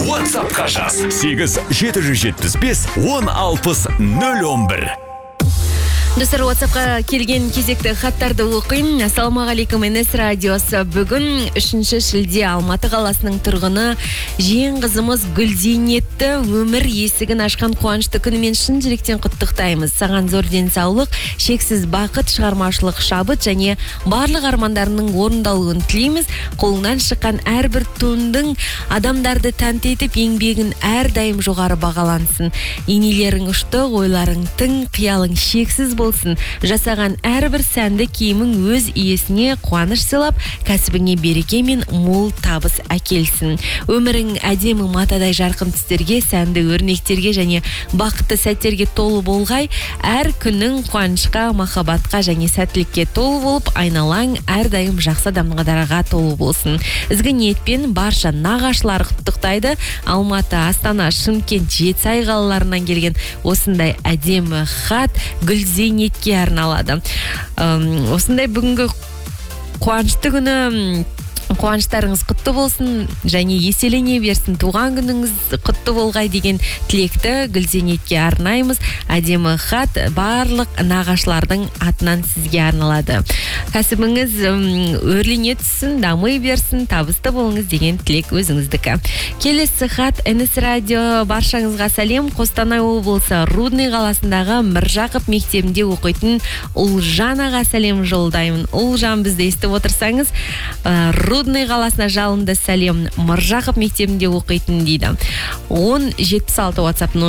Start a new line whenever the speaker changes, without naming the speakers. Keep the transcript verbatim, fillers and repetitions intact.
WhatsAppқа жаз. сегіз жеті жүз жетпіс бес он алпыс нөл он бір.
Достар, WhatsAppқа келген кезекті хаттарды оқиын. Ассалаумағалейкум, эн эс радиосы. Бүгін үшінші шілде Алматы қаласының тұрғыны жиен қызымыз Гүлзейнетті өмір есігін ашқан қуанышты күнімен шын жүректен құттықтаймыз. Саған зор денсаулық, шексіз бақыт, шығармашылық шабыт және барлық армандарының орындалуын тілейміз. Қолынан шыққан әрбір туындың адамдарды тәнті етіп, еңбегін әрдайым жоғары бағалансын. Енелерің ұшты, ойларың тың, қиялың шексіз болсын. Жасаған әрбір сәнді киімің өз иесіне қуаныш сыйлап, кәсібіңе береке мен мол табыс әкелсін. Өмірің әдемі матадай жарқын түстерге, сәнді өрнектерге және бақытты сәттерге толы болғай, әр күнің қуанышқа, махаббатқа және сәттілікке толы болып, айналаң әрдайым жақсы адамдарға толы болсын. Ізгі ниетпен барша нағашылар құттықтайды. Алматы, Астана, Шымкент, Жетісай қалаларынан келген осындай әдемі хат Гүлзейнетке арналады. Осындай бүгінгі қуанышты күні қуаныштарыңыз құтты болсын және еселене берсін. Туған күніңіз құтты болғай деген тілекті Гүлзейнетке арнаймыз. Әдемі хат барлық нағашылардың атынан сізге арналады. Кәсібіңіз өрлене түссін, дамый берсін, табысты болыңыз деген тілек өзіңіздікі. Келесі хат эн эс радио баршаңызға сәлем. Қостанай облысы Рудный қаласындағы Міржақып мектебінде оқитын Ұлжан аға сәлем жолдаймын. Ұлжан, бізді естіп отырсаңыз, Рудный қаласына жалынды сәлем. Міржақып мектебінде оқитын дейді. он жетпіс алты WhatsApp